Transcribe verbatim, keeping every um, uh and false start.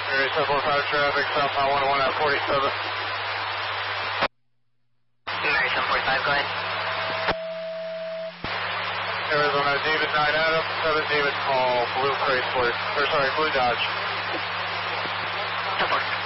Area seven four five traffic, southbound one oh one at forty-seven. Area seven forty-five, go ahead. Arizona, David nine Adam, seven David Paul, blue Chrysler, or sorry, blue Dodge. ten four.